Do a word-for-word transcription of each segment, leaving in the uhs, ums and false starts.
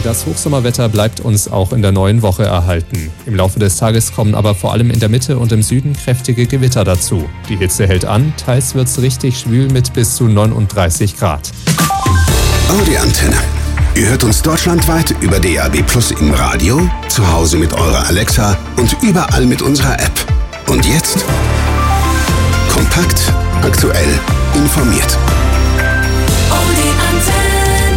Das Hochsommerwetter bleibt uns auch in der neuen Woche erhalten. Im Laufe des Tages kommen aber vor allem in der Mitte und im Süden kräftige Gewitter dazu. Die Hitze hält an, teils wird's richtig schwül mit bis zu neununddreißig Grad. Audi Antenne. Ihr hört uns deutschlandweit über D A B Plus im Radio, zu Hause mit eurer Alexa und überall mit unserer App. Und jetzt? Kompakt, aktuell, informiert. Audi Antenne.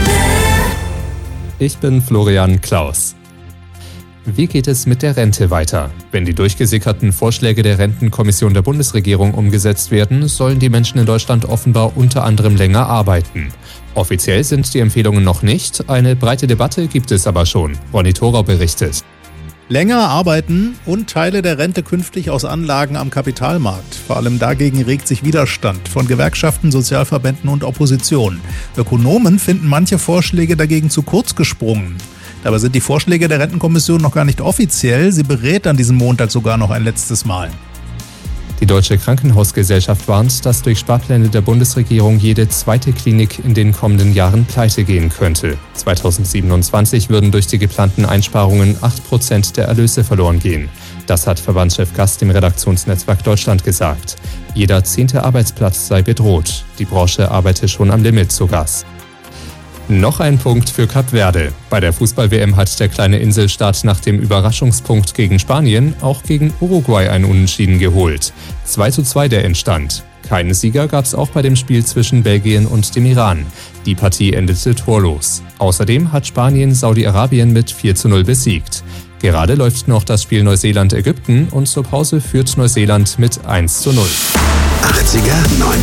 Ich bin Florian Klaus. Wie geht es mit der Rente weiter? Wenn die durchgesickerten Vorschläge der Rentenkommission der Bundesregierung umgesetzt werden, sollen die Menschen in Deutschland offenbar unter anderem länger arbeiten. Offiziell sind die Empfehlungen noch nicht, eine breite Debatte gibt es aber schon. Ronny Thorau berichtet. Länger arbeiten und Teile der Rente künftig aus Anlagen am Kapitalmarkt. Vor allem dagegen regt sich Widerstand von Gewerkschaften, Sozialverbänden und Opposition. Ökonomen finden manche Vorschläge dagegen zu kurz gesprungen. Dabei sind die Vorschläge der Rentenkommission noch gar nicht offiziell. Sie berät an diesem Montag sogar noch ein letztes Mal. Die Deutsche Krankenhausgesellschaft warnt, dass durch Sparpläne der Bundesregierung jede zweite Klinik in den kommenden Jahren pleite gehen könnte. zweitausendsiebenundzwanzig würden durch die geplanten Einsparungen acht Prozent der Erlöse verloren gehen. Das hat Verbandschef Gast im Redaktionsnetzwerk Deutschland gesagt. Jeder zehnte Arbeitsplatz sei bedroht. Die Branche arbeite schon am Limit, so Gast. Noch ein Punkt für Kap Verde. Bei der Fußball-W M hat der kleine Inselstaat nach dem Überraschungspunkt gegen Spanien auch gegen Uruguay ein Unentschieden geholt. zwei zu zwei der Endstand. Keinen Sieger gab es auch bei dem Spiel zwischen Belgien und dem Iran. Die Partie endete torlos. Außerdem hat Spanien Saudi-Arabien mit vier zu null besiegt. Gerade läuft noch das Spiel Neuseeland-Ägypten und zur Pause führt Neuseeland mit eins zu null. achtziger, neunziger